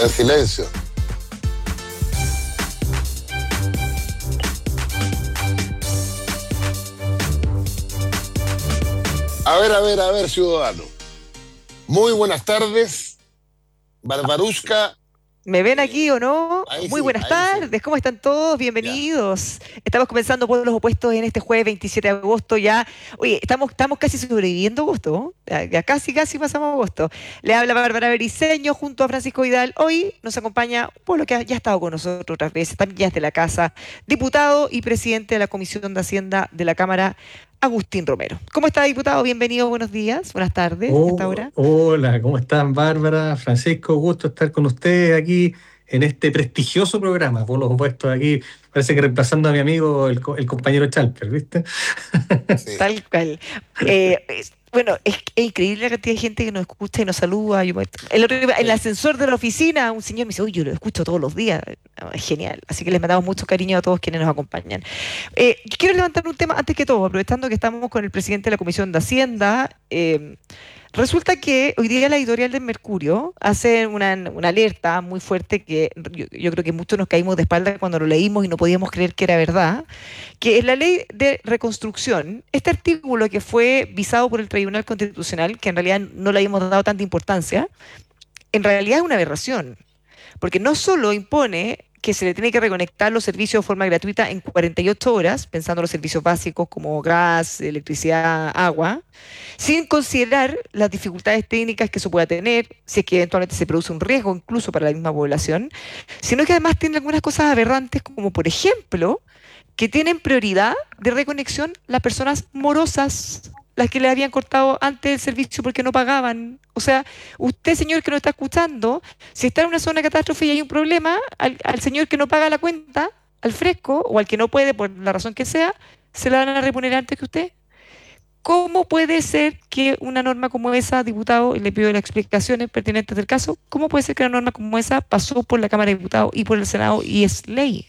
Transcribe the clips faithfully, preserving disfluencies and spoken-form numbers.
En silencio. A ver, a ver, a ver, ciudadano. Muy buenas tardes, Barbarushka. ¿Me ven aquí o no? Ahí Muy sí, buenas ahí sí. tardes, ¿cómo están todos? Ya. Bienvenidos. Estamos comenzando por los opuestos en este jueves veintisiete de agosto ya. Oye, estamos, estamos casi sobreviviendo agosto, ¿no? Ya, ya casi, casi pasamos agosto. Le habla Bárbara Bericeño junto a Francisco Vidal. Hoy nos acompaña un pueblo que ha- ya ha estado con nosotros otras veces, también ya es de la casa, diputado y presidente de la Comisión de Hacienda de la Cámara, Agustín Romero. ¿Cómo está, diputado? Bienvenido, buenos días, buenas tardes, a esta Oh, hora. hola, ¿cómo están, Bárbara? Francisco, gusto estar con ustedes aquí en este prestigioso programa, por los opuestos aquí, parece que reemplazando a mi amigo, el, co- el compañero Chalper, ¿viste? Sí. Tal cual. Eh, es- bueno, es, es increíble la cantidad de gente que nos escucha y nos saluda. Yo me- el otro día, en el Sí. ascensor de la oficina, un señor me dice, uy, yo lo escucho todos los días. Ah, es genial. Así que les mandamos mucho cariño a todos quienes nos acompañan. Eh, quiero levantar un tema antes que todo, aprovechando que estamos con el presidente de la Comisión de Hacienda. eh, Resulta que hoy día la editorial del Mercurio hace una, una alerta muy fuerte que yo, yo creo que muchos nos caímos de espalda cuando lo leímos y no podíamos creer que era verdad, que es la ley de reconstrucción, este artículo que fue visado por el Tribunal Constitucional, que en realidad no le habíamos dado tanta importancia, en realidad es una aberración, porque no solo impone que se le tiene que reconectar los servicios de forma gratuita en cuarenta y ocho horas, pensando en los servicios básicos como gas, electricidad, agua, sin considerar las dificultades técnicas que eso pueda tener, si es que eventualmente se produce un riesgo incluso para la misma población, sino que además tiene algunas cosas aberrantes, como por ejemplo, que tienen prioridad de reconexión las personas morosas, las que le habían cortado antes el servicio porque no pagaban. O sea, usted, señor que nos está escuchando, si está en una zona de catástrofe y hay un problema, al, al señor que no paga la cuenta, al fresco, o al que no puede por la razón que sea, se la van a reponer antes que usted. ¿Cómo puede ser que una norma como esa, diputado, y le pido las explicaciones pertinentes del caso, cómo puede ser que una norma como esa pasó por la Cámara de Diputados y por el Senado y es ley?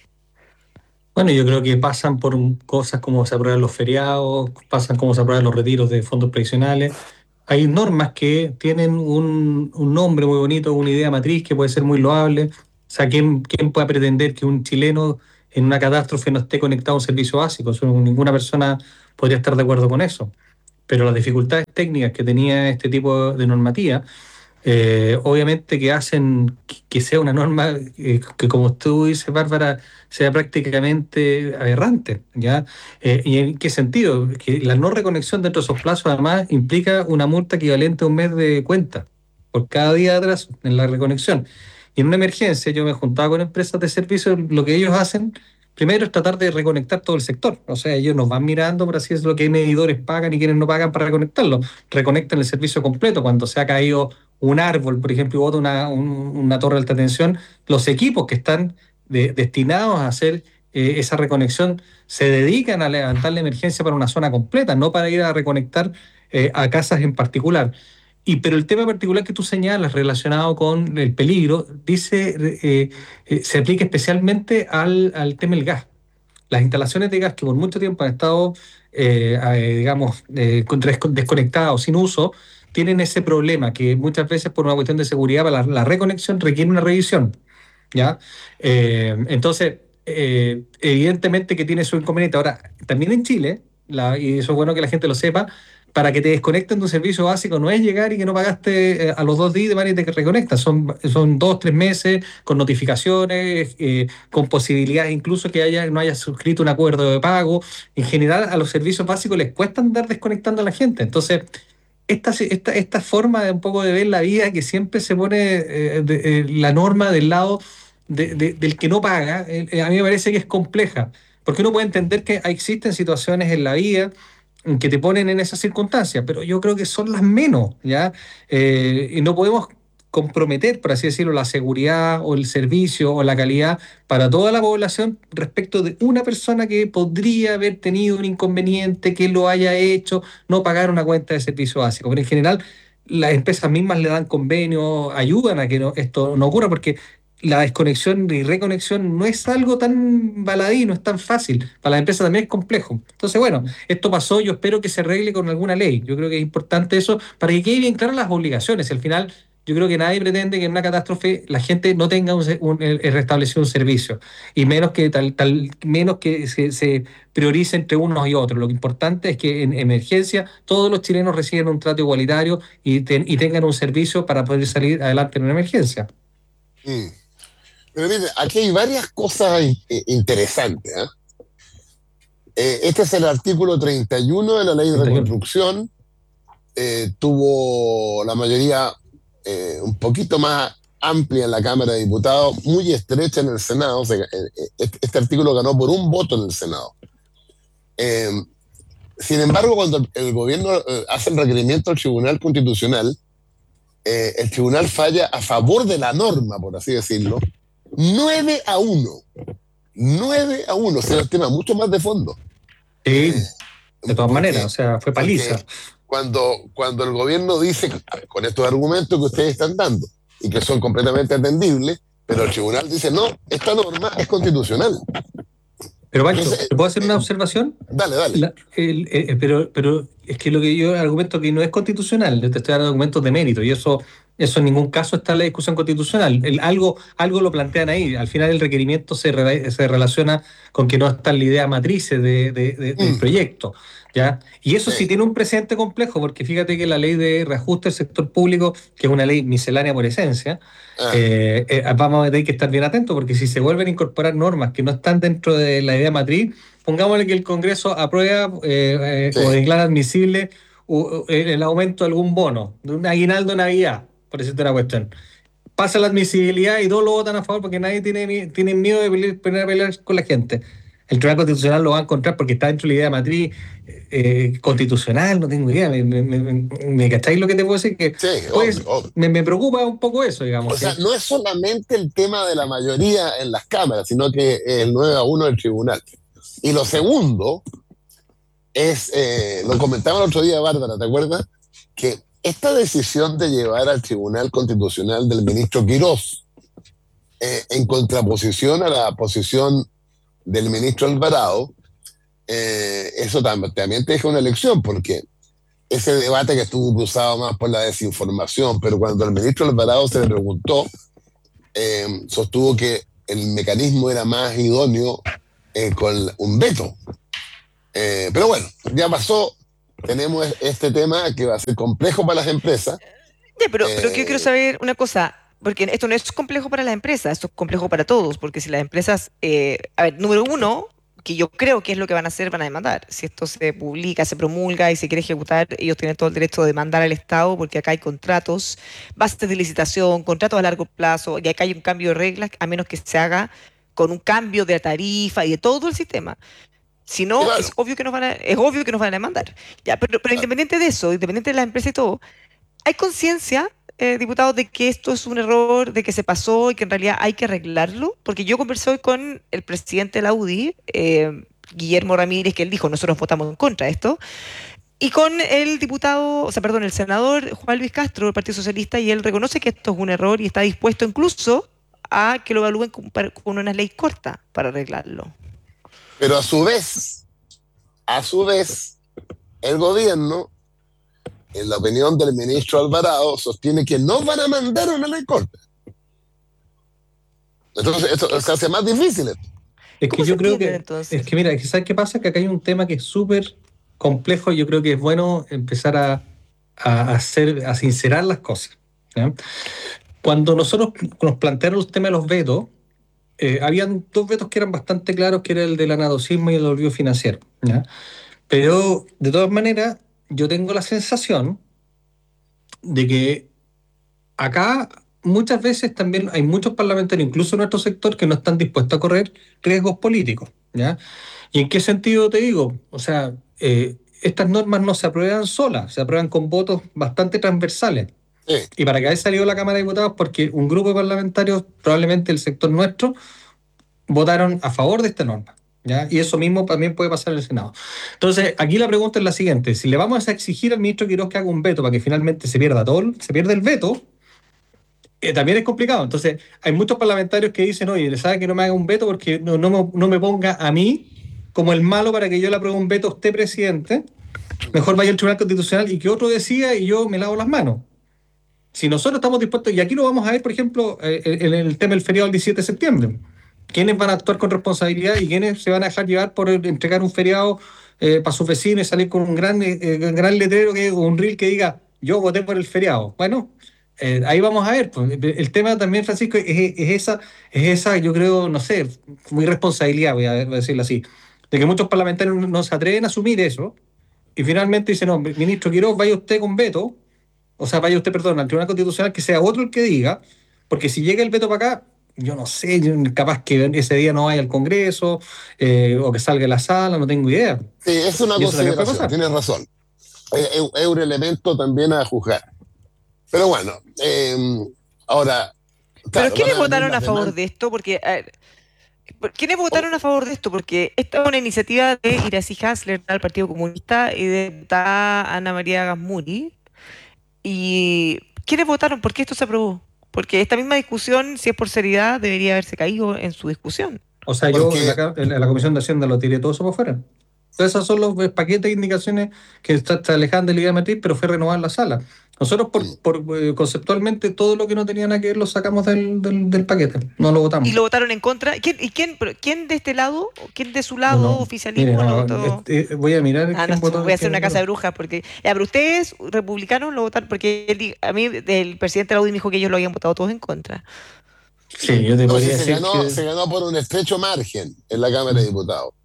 Bueno, yo creo que pasan por un- cosas como se aprueban los feriados, pasan como se aprueban los retiros de fondos previsionales. Hay normas que tienen un, un nombre muy bonito, una idea matriz que puede ser muy loable. O sea, ¿quién, quién puede pretender que un chileno en una catástrofe no esté conectado a un servicio básico? Eso, ninguna persona podría estar de acuerdo con eso. Pero las dificultades técnicas que tenía este tipo de normativa, eh, obviamente que hacen que que sea una norma eh, que, como tú dices, Bárbara, sea prácticamente aberrante, ¿ya? Eh, ¿y en qué sentido? Que la no reconexión dentro de esos plazos además implica una multa equivalente a un mes de cuenta por cada día de atraso en la reconexión. Y en una emergencia yo me juntaba con empresas de servicios, lo que ellos hacen primero es tratar de reconectar todo el sector. O sea, ellos nos van mirando, por así decirlo, qué medidores pagan y quiénes no pagan para reconectarlo. Reconectan el servicio completo cuando se ha caído un árbol, por ejemplo, y bota una, un- una torre de alta tensión, los equipos que están de- destinados a hacer eh, esa reconexión se dedican a levantar la emergencia para una zona completa, no para ir a reconectar eh, a casas en particular. Y, pero el tema particular que tú señalas relacionado con el peligro, dice, eh, eh, se aplica especialmente al, al tema del gas. Las instalaciones de gas que por mucho tiempo han estado, eh, eh, digamos, eh, con- desco- desconectadas o sin uso, tienen ese problema que muchas veces por una cuestión de seguridad para la, la reconexión requiere una revisión, ¿ya? Eh, entonces, eh, evidentemente que tiene su inconveniente. Ahora, también en Chile, la- y eso es bueno que la gente lo sepa, para que te desconecten de un servicio básico no es llegar y que no pagaste eh, a los dos días de manera que te reconectas, son, son dos, tres meses con notificaciones, eh, con posibilidades incluso que haya, no haya suscrito un acuerdo de pago. En general, a los servicios básicos les cuesta andar desconectando a la gente. Entonces, esta, esta, esta forma de un poco de ver la vida que siempre se pone eh, de, eh, la norma del lado de, de, del que no paga, eh, a mí me parece que es compleja, porque uno puede entender que existen situaciones en la vida que te ponen en esas circunstancias, pero yo creo que son las menos, ¿ya? Eh, y no podemos comprometer, por así decirlo, la seguridad o el servicio o la calidad para toda la población respecto de una persona que podría haber tenido un inconveniente, que lo haya hecho, no pagar una cuenta de servicio básico. Pero en general, las empresas mismas le dan convenios, ayudan a que no- esto no ocurra, porque la desconexión y reconexión no es algo tan baladí, no es tan fácil. Para las empresas también es complejo. Entonces, bueno, esto pasó, yo espero que se arregle con alguna ley. Yo creo que es importante eso para que quede bien claras las obligaciones. Al final, yo creo que nadie pretende que en una catástrofe la gente no tenga un, un, el restablecido un servicio, y menos que tal, tal menos que se, se priorice entre unos y otros. Lo importante es que en emergencia todos los chilenos reciban un trato igualitario y, ten, y tengan un servicio para poder salir adelante en una emergencia. Mm. Pero mire, aquí hay varias cosas eh, interesantes. ¿eh? Eh, este es el artículo treinta y uno de la Ley de Reconstrucción. Eh, tuvo la mayoría eh, un poquito más amplia en la Cámara de Diputados, muy estrecha en el Senado. O sea, eh, este artículo ganó por un voto en el Senado. Eh, sin embargo, cuando el gobierno eh, hace el requerimiento al Tribunal Constitucional, eh, el tribunal falla a favor de la norma, por así decirlo, nueve a uno. nueve a uno, o sea, un tema mucho más de fondo. Sí, eh, de todas porque, maneras, o sea, fue paliza. Cuando, cuando el gobierno dice, con estos argumentos que ustedes están dando, y que son completamente atendibles, pero el tribunal dice, no, esta norma es constitucional. Pero Pancho, ¿te puedo hacer una observación? Dale, dale. La, el, el, pero, pero es que lo que yo argumento que no es constitucional, te estoy dando argumentos de mérito, y eso, eso en ningún caso está en la discusión constitucional. El, algo, algo lo plantean ahí. Al final el requerimiento se, re, se relaciona con que no está en la idea matriz de, de, de, del mm. proyecto. ¿Ya? Y eso sí. sí tiene un precedente complejo, porque fíjate que la ley de reajuste del sector público, que es una ley miscelánea por esencia, ah. eh, eh, vamos a tener que estar bien atentos, porque si se vuelven a incorporar normas que no están dentro de la idea matriz, pongámosle que el Congreso aprueba eh, eh, sí. o declara admisible uh, el aumento de algún bono, de un aguinaldo de Navidad, por decirte una cuestión. Pasa la admisibilidad y todos lo votan a favor porque nadie tiene, tiene miedo de pelear, pelear, pelear con la gente. El Tribunal Constitucional lo va a encontrar porque está dentro de la idea matriz eh, constitucional, no tengo idea. ¿Me, me, me, me cacháis lo que te puedo decir? Que, sí, pues, obvio, obvio. Me, me preocupa un poco eso, digamos. O sea, no es solamente el tema de la mayoría en las cámaras, sino que el nueve a uno del tribunal. Y lo segundo es, eh, lo comentaba el otro día, Bárbara, ¿te acuerdas? Que esta decisión de llevar al Tribunal Constitucional del ministro Quirós, eh, en contraposición a la posición del ministro Alvarado, eh, eso también, también te deja una lección, porque ese debate que estuvo cruzado más por la desinformación, pero cuando el ministro Alvarado se le preguntó, eh, sostuvo que el mecanismo era más idóneo eh, con un veto. Eh, pero bueno, ya pasó, tenemos este tema que va a ser complejo para las empresas. Ya, pero, eh, pero yo quiero saber una cosa. Porque esto no es complejo para las empresas, esto es complejo para todos, porque si las empresas, eh, a ver, número uno, que yo creo que es lo que van a hacer, van a demandar. Si esto se publica, se promulga y se quiere ejecutar, ellos tienen todo el derecho de demandar al Estado, porque acá hay contratos, bases de licitación, contratos a largo plazo, y acá hay un cambio de reglas, a menos que se haga con un cambio de tarifa y de todo el sistema. Si no, claro. es obvio que nos van a, es obvio que nos van a demandar. Ya, pero, pero independiente de eso, independiente de la empresa y todo, hay conciencia, Eh, diputados, de que esto es un error, de que se pasó y que en realidad hay que arreglarlo, porque yo conversé hoy con el presidente de la U D I, eh, Guillermo Ramírez, que él dijo, nosotros votamos en contra de esto, y con el diputado, o sea, perdón, el senador Juan Luis Castro del Partido Socialista, y él reconoce que esto es un error y está dispuesto incluso a que lo evalúen con, con una ley corta para arreglarlo. Pero a su vez, a su vez, el gobierno, en la opinión del ministro Alvarado, sostiene que no van a mandar una ley corta. Entonces, esto se hace más difícil. Es que yo creo que, entonces? es que mira, ¿sabes qué pasa? Que acá hay un tema que es súper complejo y yo creo que es bueno empezar a, a hacer, a sincerar las cosas. ¿Ya? Cuando nosotros nos plantearon los temas de los vetos, eh, habían dos vetos que eran bastante claros, que era el del anadocismo y el olvido financiero. ¿Ya? Pero, de todas maneras, yo tengo la sensación de que acá muchas veces también hay muchos parlamentarios, incluso en nuestro sector, que no están dispuestos a correr riesgos políticos, ¿ya? ¿Y en qué sentido te digo? O sea, eh, estas normas no se aprueban solas, se aprueban con votos bastante transversales. Sí. Y para que haya salido la Cámara de Diputados, porque un grupo de parlamentarios, probablemente el sector nuestro, votaron a favor de esta norma. ¿Ya? Y eso mismo también puede pasar en el Senado. Entonces, aquí la pregunta es la siguiente: si le vamos a exigir al ministro Quirós que haga un veto para que finalmente se pierda todo, se pierda el veto, eh, también es complicado. Entonces, hay muchos parlamentarios que dicen, oye, le sabe que no me haga un veto porque no, no, me, no me ponga a mí como el malo para que yo le apruebe un veto a usted, presidente. Mejor vaya al Tribunal Constitucional y que otro decida y yo me lavo las manos. Si nosotros estamos dispuestos, y aquí lo vamos a ver, por ejemplo, eh, en el tema del feriado del diecisiete de septiembre, quiénes van a actuar con responsabilidad y quiénes se van a dejar llevar por entregar un feriado eh, para sus vecinos y salir con un gran, eh, gran letrero, que, un reel que diga, yo voté por el feriado. Bueno, eh, ahí vamos a ver. Pues, el tema también, Francisco, es, es, esa, es esa, yo creo, no sé, muy responsabilidad, voy a, voy a decirlo así, de que muchos parlamentarios no se atreven a asumir eso y finalmente dicen, no, ministro Quiroz, vaya usted con veto, o sea, vaya usted, perdón, al Tribunal Constitucional, que sea otro el que diga, porque si llega el veto para acá, yo no sé, yo, capaz que ese día no vaya al Congreso, eh, o que salga de la sala, no tengo idea. Sí, es una Y eso también puede consideración, pasar. tienes razón. Es, es- es un elemento también a juzgar. Pero bueno, eh, ahora, Pero claro, ¿quiénes van a venir votaron las a favor demandas. de esto? Porque a ver, ¿por- ¿quiénes votaron a favor de esto? Porque esta es una iniciativa de Iracy Hasler del Partido Comunista y de diputada Ana María Gasmuri. ¿Y quiénes votaron? ¿Por qué esto se aprobó? Porque esta misma discusión, si es por seriedad, debería haberse caído en su discusión. O sea, yo en Porque, la, ca- en la Comisión de Hacienda lo tiré todo eso por fuera. Entonces, esos son los eh, paquetes de indicaciones que está- se alejaban de la idea de matriz, pero fue renovar la sala. Nosotros, por, mm, por, eh, conceptualmente, todo lo que no tenía nada que ver lo sacamos del, del, del paquete, no lo Y votamos. lo votaron en contra. ¿Quién, ¿Y quién, pero quién de este lado, quién de su No, lado, no, mire, oficialismo, lo no, votó? este, voy a mirar Ah, no, quién votó. voy a hacer quién una casa de votó. brujas porque. Ya, pero ustedes, republicanos, lo votaron porque él di- a mí el presidente de la U D I me dijo que ellos lo habían votado todos en contra. Sí, yo te no, si podría se decir ganó, que. se ganó por un estrecho margen en la Cámara de Diputados.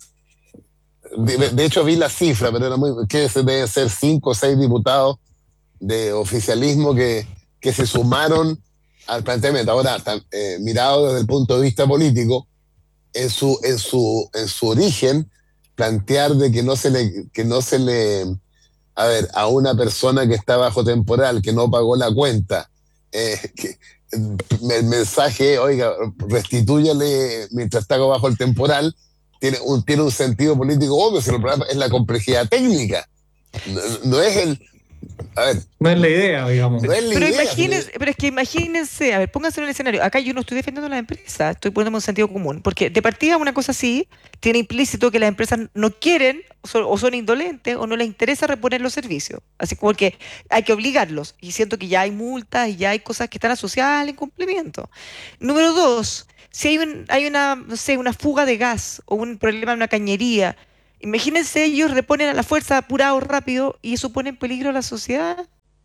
De, de hecho, vi la cifra, pero era muy, que se deben ser cinco o seis diputados de oficialismo que, que se sumaron al planteamiento. Ahora, tam- eh, mirado desde el punto de vista político, en su, en su, en su origen, plantear de que no se le, que no se le, a ver, a una persona que está bajo temporal, que no pagó la cuenta, eh, que, el mensaje, oiga, restitúyale mientras está bajo el temporal, tiene un, tiene un sentido político obvio, si el problema es la complejidad técnica. No, no es el, a ver, No es la idea, digamos. no es la Pero idea. imagínense, pero es que imagínense, a ver, pónganse en el escenario. Acá yo no estoy defendiendo a las empresas, estoy poniéndome un sentido común. Porque de partida una cosa así tiene implícito que las empresas no quieren o son, o son indolentes o no les interesa reponer los servicios. Así como que hay que obligarlos. Y siento que ya hay multas y ya hay cosas que están asociadas al incumplimiento. Número dos, si hay, un, hay una, no sé, una fuga de gas o un problema en una cañería, imagínense ellos reponen a la fuerza apurado rápido y eso pone en peligro a la sociedad.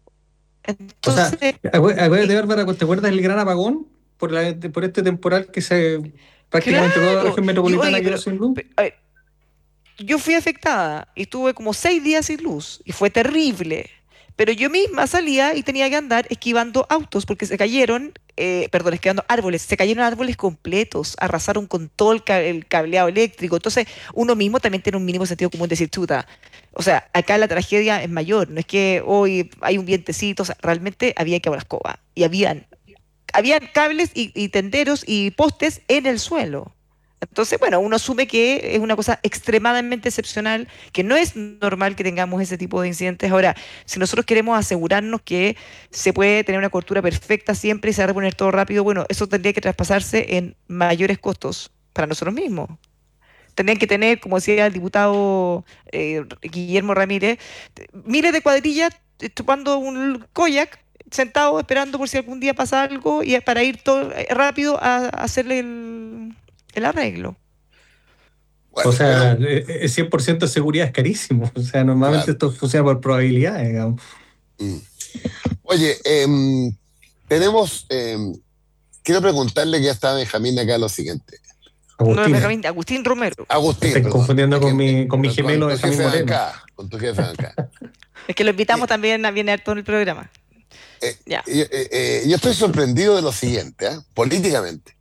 O sea, Entonces, acué- acuérdate, eh, Bárbara, ¿te acuerdas del gran apagón por, la, por este temporal que se prácticamente toda la claro, región y metropolitana oye, quedó pero sin luz? pe- a ver, yo fui afectada y estuve como seis días sin luz y fue terrible. Pero yo misma salía y tenía que andar esquivando autos porque se cayeron, eh, perdón, esquivando árboles, se cayeron árboles completos, arrasaron con todo el, ca- el cableado eléctrico. Entonces, uno mismo también tiene un mínimo sentido común de decir, chuta, o sea, acá la tragedia es mayor, no es que hoy hay un vientecito, o sea, realmente había que ir a la escoba y habían, habían cables y, y tenderos y postes en el suelo. Entonces, bueno, uno asume que es una cosa extremadamente excepcional, que no es normal que tengamos ese tipo de incidentes. Ahora, si nosotros queremos asegurarnos que se puede tener una cobertura perfecta siempre y se va a reponer todo rápido, bueno, eso tendría que traspasarse en mayores costos para nosotros mismos. Tendrían que tener, como decía el diputado eh, Guillermo Ramírez, miles de cuadrillas eh, chupando un koyak, sentados esperando por si algún día pasa algo y para ir todo eh, rápido a, a hacerle el, el arreglo. O Bueno, sea, pero, eh, eh, cien por ciento de seguridad es carísimo. O sea, normalmente claro. esto funciona por probabilidades, digamos. Mm. Oye, em, tenemos, em, quiero preguntarle que ya está Benjamín acá lo siguiente. No es Agustín, Benjamín, Agustín Romero. Agustín, estás perdón. confundiendo Es con que, mi, con mi eh, gemelo con tu Benjamín jefe de Moreno. acá, con tu jefe de acá. Es que lo invitamos Eh, también a viene harto en el programa. eh, Ya. eh, eh, eh, yo estoy sorprendido de lo siguiente, ¿eh? Políticamente.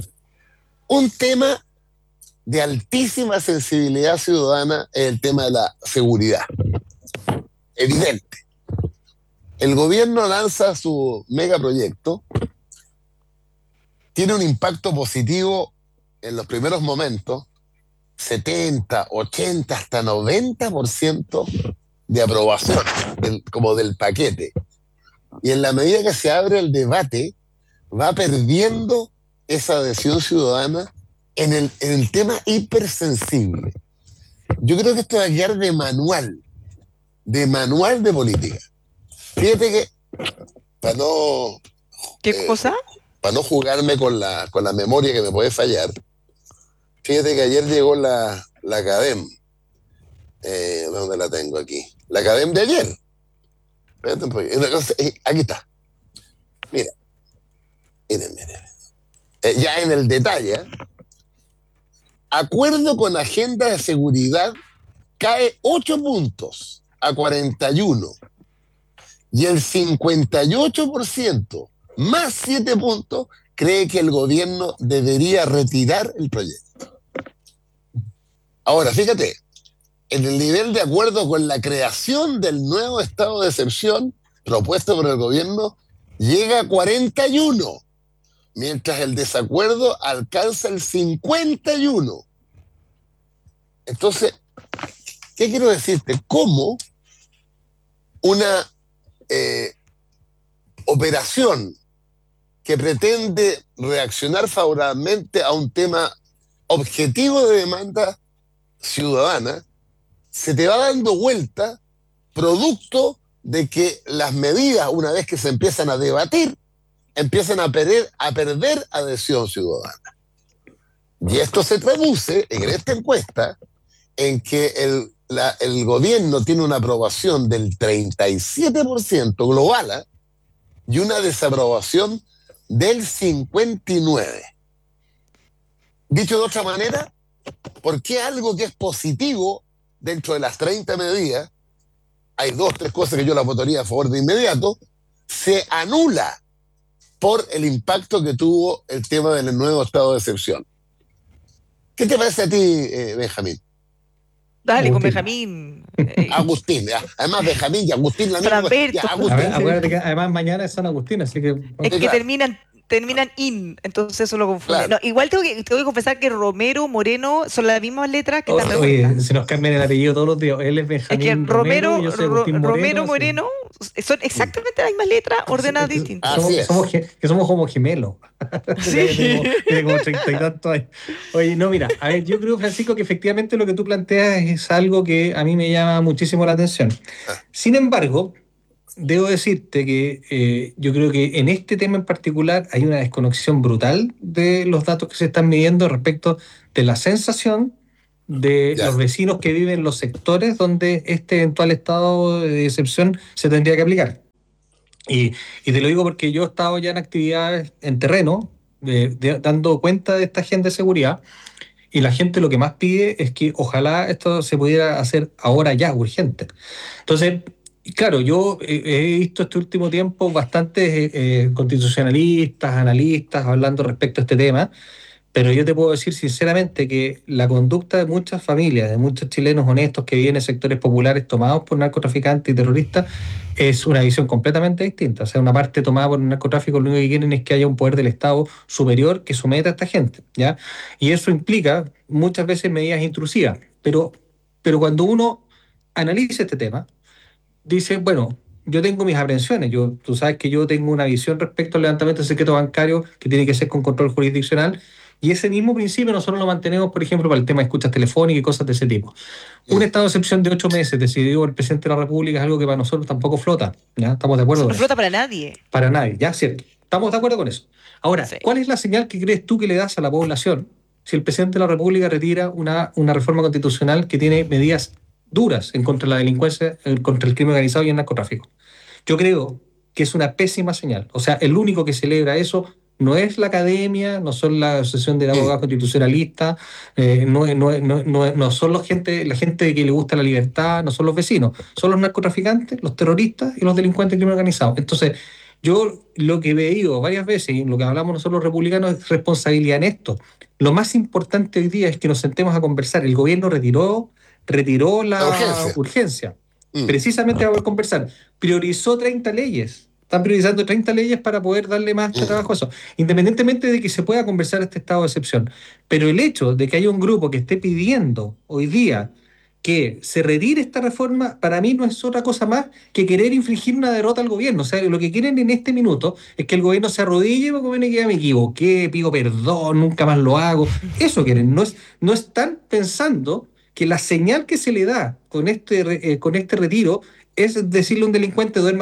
Un tema de altísima sensibilidad ciudadana es el tema de la seguridad. Evidente. El gobierno lanza su megaproyecto, tiene un impacto positivo en los primeros momentos, setenta, ochenta, hasta noventa por ciento de aprobación, del- como del paquete. Y en la medida que se abre el debate, va perdiendo esa adhesión ciudadana en el, en el tema hipersensible. Yo creo que esto va a quedar de manual, de manual de política. Fíjate que para no, ¿Qué eh, cosa? para no jugarme con la, con la memoria que me puede fallar, fíjate que ayer llegó la, la CADEM. Eh, ¿Dónde la tengo aquí? La CADEM de ayer. Espérate un poquito. Entonces, eh, aquí está. Mira, miren, miren. Eh, ya en el detalle, ¿eh? Acuerdo con agenda de seguridad cae ocho puntos a cuarenta y uno y el cincuenta y ocho por ciento más siete puntos cree que el gobierno debería retirar el proyecto. Ahora, fíjate, en el nivel de acuerdo con la creación del nuevo estado de excepción propuesto por el gobierno llega a cuarenta y uno, mientras el desacuerdo alcanza el cincuenta y uno. Entonces, ¿qué quiero decirte? ¿Cómo una eh, operación que pretende reaccionar favorablemente a un tema objetivo de demanda ciudadana se te va dando vuelta producto de que las medidas, una vez que se empiezan a debatir, empiezan a perder, a perder adhesión ciudadana? Y esto se traduce en esta encuesta en que el, la, el gobierno tiene una aprobación del treinta y siete por ciento global, ¿eh? Y una desaprobación del cincuenta y nueve por ciento. Dicho de otra manera, ¿por qué algo que es positivo dentro de las treinta medidas, hay dos, tres cosas que yo las votaría a favor de inmediato, se anula por el impacto que tuvo el tema del nuevo estado de excepción? ¿Qué te parece a ti, eh, Benjamín? Dale, Agustín. con Benjamín. Eh, Agustín, ¿ya? Además Benjamín y Agustín, la misma. Framberto. Ya, A Agustín. ver, acuérdate que además mañana es San Agustín, así que... Es que claro. terminan, terminan in, entonces eso lo confunde. Claro. No, igual tengo que, tengo que confesar que Romero, Moreno son las mismas letras que están Oye, revueltas. se nos cambian el apellido todos los días. Él es Es Benjamín que Romero, Romero y yo soy Ro- Agustín Moreno. Romero, así. Moreno son exactamente las mismas letras ordenadas distintas. Así Somos, es. somos, ge- que somos como gemelos. Sí. Ya que tengo, tengo como treinta y tantos años. Oye, no, mira, a ver, yo creo, Francisco, que efectivamente lo que tú planteas es algo que a mí me llama muchísimo la atención. Sin embargo, debo decirte que eh, yo creo que en este tema en particular hay una desconexión brutal de los datos que se están midiendo respecto de la sensación de Ya. los vecinos que viven en los sectores donde este eventual estado de excepción se tendría que aplicar. Y, y te lo digo porque yo he estado ya en actividades en terreno, de- de- dando cuenta de esta agenda de seguridad, y la gente lo que más pide es que ojalá esto se pudiera hacer ahora ya, urgente. Entonces, claro, yo eh, he visto este último tiempo bastantes eh, eh, constitucionalistas, analistas hablando respecto a este tema, pero yo te puedo decir sinceramente que la conducta de muchas familias, de muchos chilenos honestos que viven en sectores populares tomados por narcotraficantes y terroristas, es una visión completamente distinta. O sea, una parte tomada por el narcotráfico, lo único que quieren es que haya un poder del Estado superior que someta a esta gente, ¿ya? Y eso implica muchas veces medidas intrusivas. Pero, pero cuando uno analiza este tema, dice, bueno, yo tengo mis aprensiones. Yo, tú sabes que yo tengo una visión respecto al levantamiento del secreto bancario que tiene que ser con control jurisdiccional. Y ese mismo principio nosotros lo mantenemos, por ejemplo, para el tema de escuchas telefónicas y cosas de ese tipo. Un estado de excepción de ocho meses decidido por el presidente de la República es algo que para nosotros tampoco flota. ¿Ya? Estamos de acuerdo Eso con no eso. flota para nadie. Para nadie, ya, cierto. Estamos de acuerdo con eso. Ahora, Sí. ¿cuál es la señal que crees tú que le das a la población si el presidente de la República retira una, una reforma constitucional que tiene medidas duras en contra de la delincuencia, en contra el crimen organizado y el narcotráfico? Yo creo que es una pésima señal. O sea, el único que celebra eso no es la academia, no son la asociación de abogados constitucionalistas, eh, no, no, no, no, no son los gente, la gente que le gusta la libertad, no son los vecinos, son los narcotraficantes, los terroristas y los delincuentes del crimen organizado. Entonces, yo lo que he veído varias veces, y lo que hablamos nosotros los republicanos, es responsabilidad en esto. Lo más importante hoy día es que nos sentemos a conversar. El gobierno retiró, retiró la, La urgencia. urgencia, Mm. precisamente para poder conversar. Priorizó treinta leyes. Están priorizando treinta leyes para poder darle más Mm. trabajo a eso, independientemente de que se pueda conversar este estado de excepción. Pero el hecho de que haya un grupo que esté pidiendo hoy día que se retire esta reforma, para mí no es otra cosa más que querer infligir una derrota al gobierno. O sea, lo que quieren en este minuto es que el gobierno se arrodille y me que me equivoqué, pido perdón, nunca más lo hago. Eso quieren. No, es, no están pensando que la señal que se le da con este, re- eh, con este retiro es decirle a un delincuente duerma tranquilo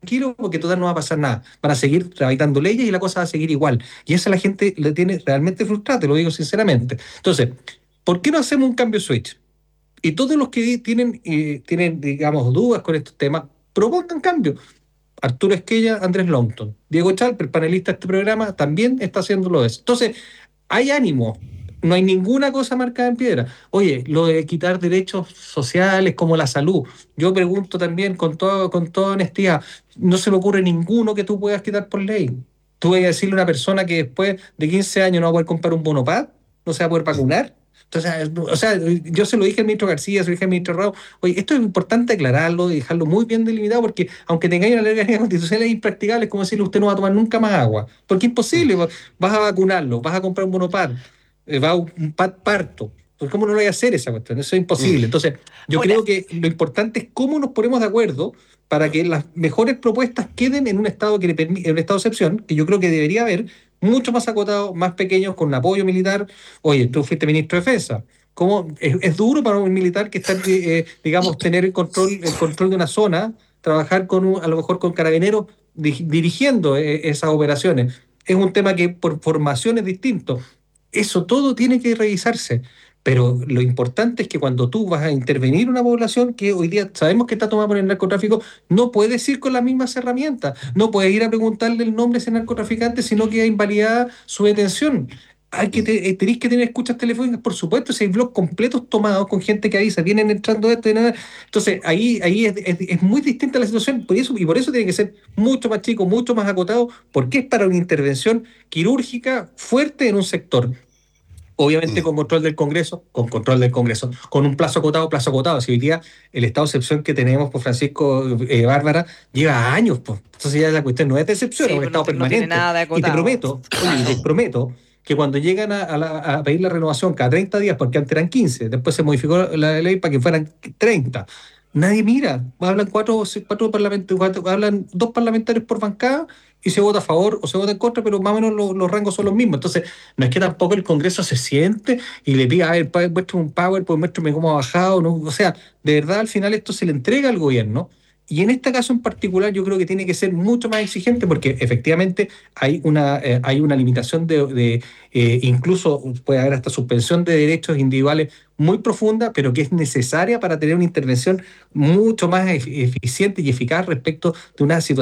tranquilo porque total no va a pasar nada. Van a seguir tramitando leyes y la cosa va a seguir igual. Y eso a la gente le tiene realmente frustrada, te lo digo sinceramente. Entonces, ¿por qué no hacemos un cambio switch? Y todos los que tienen, eh, tienen, digamos, dudas con estos temas, propongan cambios. Arturo Esquella, Andrés Longton. Diego Chalper, panelista de este programa, también está haciéndolo eso. Entonces, hay ánimo. No hay ninguna cosa marcada en piedra. Oye, lo de quitar derechos sociales como la salud, yo pregunto también con, todo, con toda honestidad, no se me ocurre ninguno que tú puedas quitar por ley. Tú vas a decirle a una persona que después de quince años no va a poder comprar un bonopad, no se va a poder vacunar. Entonces, o sea, yo se lo dije al ministro García, se lo dije al ministro Raúl, oye, esto es importante aclararlo y dejarlo muy bien delimitado porque aunque tengáis una ley constitucional es impracticable, es como decirle usted no va a tomar nunca más agua, porque es imposible, vas a vacunarlo, vas a comprar un bonopar, eh, va a un pad parto. Pues ¿cómo no lo voy a hacer esa cuestión? Eso es imposible. Entonces, yo Ahora, creo que lo importante es cómo nos ponemos de acuerdo para que las mejores propuestas queden en un estado que le permi- en un estado de excepción, que yo creo que debería haber, mucho más acotado, más pequeños, con apoyo militar. Oye, tú fuiste ministro de Defensa. ¿Cómo? Es, es duro para un militar que está, eh, digamos, tener el control, el control de una zona, trabajar con un- a lo mejor con carabineros di- dirigiendo eh, esas operaciones. Es un tema que por formación es distinto. Eso todo tiene que revisarse. Pero lo importante es que cuando tú vas a intervenir una población que hoy día sabemos que está tomada por el narcotráfico, no puedes ir con las mismas herramientas. No puedes ir a preguntarle el nombre de ese narcotraficante, sino que invalidada su detención. Hay que te, eh, tenéis que tener escuchas telefónicas, por supuesto, si hay blogs completos tomados con gente que avisa, vienen entrando esto y nada. Entonces, ahí, ahí es, es- es muy distinta la situación, por eso, y por eso tiene que ser mucho más chico, mucho más acotado, porque es para una intervención quirúrgica fuerte en un sector. Obviamente con control del Congreso, con control del Congreso, con un plazo acotado, plazo acotado. Si hoy día el estado de excepción que tenemos por Francisco eh, Bárbara lleva años, pues. Entonces ya la cuestión no es de excepción, es sí, un pues no, estado te- no tiene permanente. nada de Y te acotado. prometo, oye, y te prometo que cuando llegan a, a la- a pedir la renovación cada treinta días, porque antes eran quince, después se modificó la ley para que fueran treinta. Nadie mira, hablan cuatro, cuatro parlamentarios, cuatro- hablan dos parlamentarios por bancada y se vota a favor o se vota en contra, pero más o menos los, los rangos son los mismos. Entonces, no es que tampoco el Congreso se siente y le diga, a ver, pa- muéstrame un PowerPoint, muéstrame cómo ha bajado, ¿no? O sea, de verdad al final esto se le entrega al gobierno. Y en este caso en particular yo creo que tiene que ser mucho más exigente porque efectivamente hay una, eh, hay una limitación de, de, eh, incluso puede haber hasta suspensión de derechos individuales muy profunda, pero que es necesaria para tener una intervención mucho más efic- eficiente y eficaz respecto de una situación